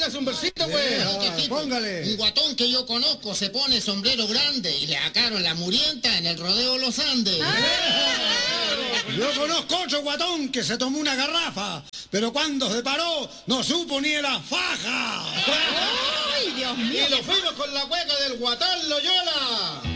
póngase un versito, pues. Póngale. Un guatón que yo conozco se pone sombrero grande y le sacaron la murienta en el rodeo Los Andes. Yo conozco otro guatón que se tomó una garrafa, pero cuando se paró no supo ni la faja. ¡Ay, Dios mío! Y lo fuimos con la cueca del Guatán Loyola.